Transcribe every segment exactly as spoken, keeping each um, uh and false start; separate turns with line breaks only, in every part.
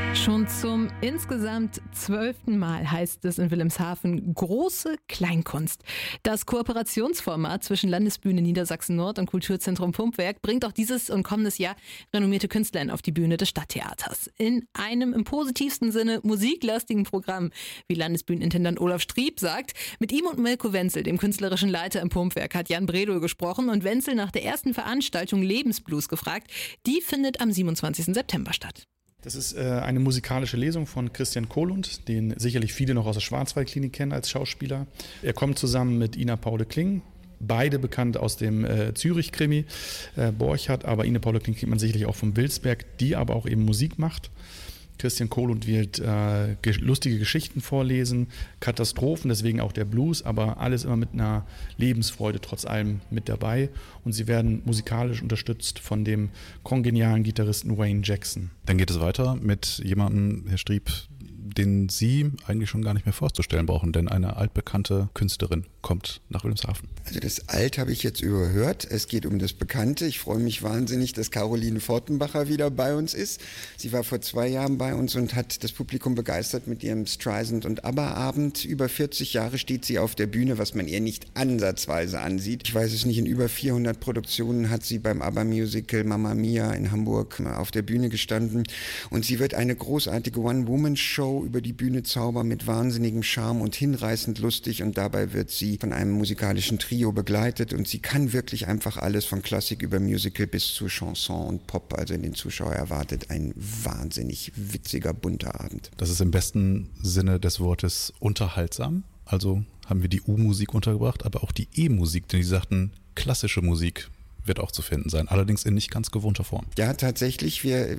Schon zum insgesamt zwölften Mal heißt es in Wilhelmshaven große Kleinkunst. Das Kooperationsformat zwischen Landesbühne Niedersachsen-Nord und Kulturzentrum Pumpwerk bringt auch dieses und kommendes Jahr renommierte KünstlerInnen auf die Bühne des Stadttheaters. In einem im positivsten Sinne musiklastigen Programm, wie Landesbühnenintendant Olaf Strieb sagt. Mit ihm und Milko Wenzel, dem künstlerischen Leiter im Pumpwerk, hat Jan Bredl gesprochen und Wenzel nach der ersten Veranstaltung Lebensblues gefragt. Die findet am siebenundzwanzigsten September statt.
Das ist äh, eine musikalische Lesung von Christian Kohlund, den sicherlich viele noch aus der Schwarzwaldklinik kennen als Schauspieler. Er kommt zusammen mit Ina Paule Kling, beide bekannt aus dem äh, Zürich-Krimi, äh, Borchardt, aber Ina Paule Kling kennt man sicherlich auch vom Wilsberg, die aber auch eben Musik macht. Christian Kohlund wird äh, ge- lustige Geschichten vorlesen, Katastrophen, deswegen auch der Blues, aber alles immer mit einer Lebensfreude trotz allem mit dabei. Und sie werden musikalisch unterstützt von dem kongenialen Gitarristen Wayne Jackson.
Dann geht es weiter mit jemandem, Herr Strieb, den Sie eigentlich schon gar nicht mehr vorzustellen brauchen, denn eine altbekannte Künstlerin kommt nach Wilhelmshaven.
Also das Alt habe ich jetzt überhört. Es geht um das Bekannte. Ich freue mich wahnsinnig, dass Caroline Fortenbacher wieder bei uns ist. Sie war vor zwei Jahren bei uns und hat das Publikum begeistert mit ihrem Streisand- und ABBA-Abend. Über vierzig Jahre steht sie auf der Bühne, was man ihr nicht ansatzweise ansieht. Ich weiß es nicht, in über vierhundert Produktionen hat sie beim ABBA-Musical Mamma Mia in Hamburg auf der Bühne gestanden. Und sie wird eine großartige One-Woman-Show über die Bühne zaubern mit wahnsinnigem Charme und hinreißend lustig. Und dabei wird sie von einem musikalischen Trio begleitet. Und sie kann wirklich einfach alles von Klassik über Musical bis zu Chanson und Pop. Also den Zuschauer erwartet ein wahnsinnig witziger, bunter Abend.
Das ist im besten Sinne des Wortes unterhaltsam. Also haben wir die U-Musik untergebracht, aber auch die E-Musik, denn die sagten, klassische Musik wird auch zu finden sein, allerdings in nicht ganz gewohnter Form.
Ja, tatsächlich, wir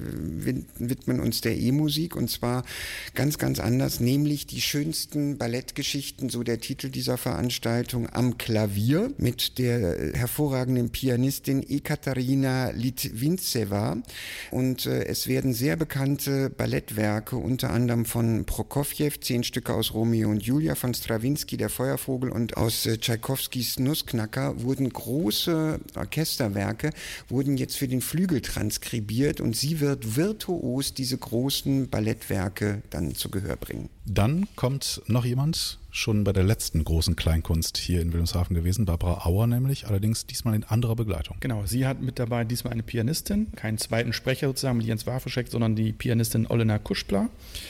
widmen uns der E-Musik und zwar ganz, ganz anders, nämlich die schönsten Ballettgeschichten, so der Titel dieser Veranstaltung, am Klavier mit der hervorragenden Pianistin Ekaterina Litvintseva und äh, es werden sehr bekannte Ballettwerke, unter anderem von Prokofjew, zehn Stücke aus Romeo und Julia, von Strawinsky, der Feuervogel und aus äh, Tschaikowskis Nussknacker wurden große Orchester Werke wurden jetzt für den Flügel transkribiert und sie wird virtuos diese großen Ballettwerke dann zu Gehör bringen.
Dann kommt noch jemand, schon bei der letzten großen Kleinkunst hier in Wilhelmshaven gewesen, Barbara Auer nämlich, allerdings diesmal in anderer Begleitung.
Genau, sie hat mit dabei diesmal eine Pianistin, keinen zweiten Sprecher sozusagen mit Jens Wawrschek, sondern die Pianistin Olena Kuschpla.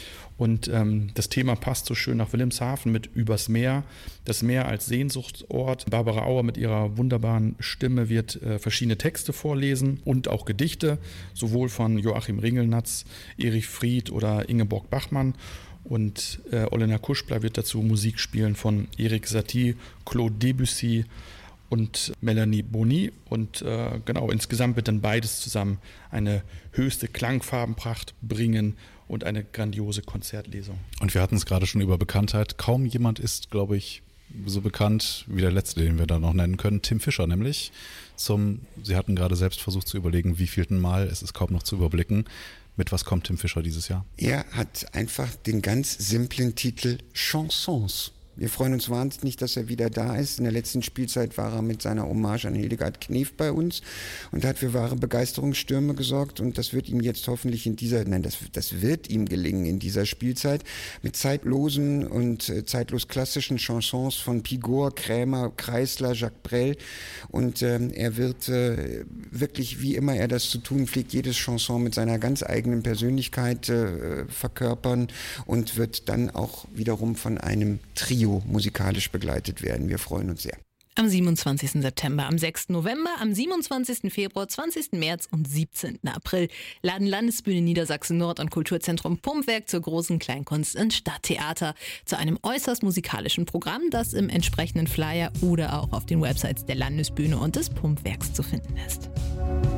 Und ähm, das Thema passt so schön nach Wilhelmshaven mit Übers Meer, das Meer als Sehnsuchtsort. Barbara Auer mit ihrer wunderbaren Stimme wird äh, verschiedene Texte vorlesen und auch Gedichte, sowohl von Joachim Ringelnatz, Erich Fried oder Ingeborg Bachmann. Und äh, Olena Kuschpla wird dazu Musik spielen von Erik Satie, Claude Debussy und Melanie Boni. Und äh, genau, insgesamt wird dann beides zusammen eine höchste Klangfarbenpracht bringen und eine grandiose Konzertlesung.
Und wir hatten es gerade schon über Bekanntheit. Kaum jemand ist, glaube ich, so bekannt wie der letzte, den wir da noch nennen können, Tim Fischer nämlich. Zum, Sie hatten gerade selbst versucht zu überlegen, wievielten Mal, es ist kaum noch zu überblicken. Mit was kommt Tim Fischer dieses Jahr?
Er hat einfach den ganz simplen Titel Chansons. Wir freuen uns wahnsinnig, dass er wieder da ist. In der letzten Spielzeit war er mit seiner Hommage an Hildegard Knef bei uns und hat für wahre Begeisterungsstürme gesorgt. Und das wird ihm jetzt hoffentlich in dieser, nein, das, das wird ihm gelingen in dieser Spielzeit mit zeitlosen und äh, zeitlos klassischen Chansons von Pigor, Krämer, Kreisler, Jacques Brel. Und ähm, er wird äh, wirklich, wie immer er das zu tun pflegt, jedes Chanson mit seiner ganz eigenen Persönlichkeit äh, verkörpern und wird dann auch wiederum von einem Trio musikalisch begleitet werden. Wir freuen uns sehr.
Am siebenundzwanzigsten September, am sechsten November, am siebenundzwanzigsten Februar, zwanzigsten März und siebzehnten April laden Landesbühne Niedersachsen-Nord und Kulturzentrum Pumpwerk zur großen Kleinkunst ins Stadttheater zu einem äußerst musikalischen Programm, das im entsprechenden Flyer oder auch auf den Websites der Landesbühne und des Pumpwerks zu finden ist.